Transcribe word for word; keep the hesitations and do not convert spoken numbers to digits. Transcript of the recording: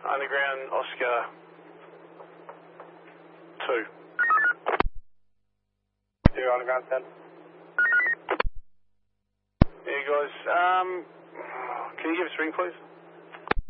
Underground Oscar two. Zero Underground ten. Yeah, guys, um, can you give us a ring, please?